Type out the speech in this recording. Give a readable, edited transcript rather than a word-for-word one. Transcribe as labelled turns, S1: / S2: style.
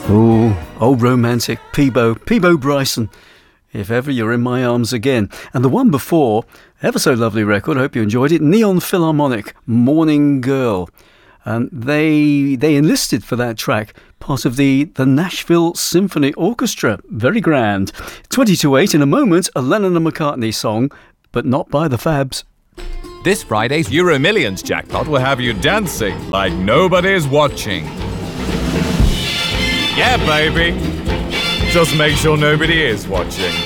S1: Oh, old romantic, Peebo Bryson. If ever you're in my arms again. And the one before, ever so lovely record, I hope you enjoyed it, Neon Philharmonic, Morning Girl. And they enlisted for that track, part of the Nashville Symphony Orchestra. Very grand. 22/8 in a moment, a Lennon and McCartney song, but not by the Fabs.
S2: This Friday's Euro Millions jackpot will have you dancing like nobody's watching. Yeah, baby. Just make sure nobody is watching.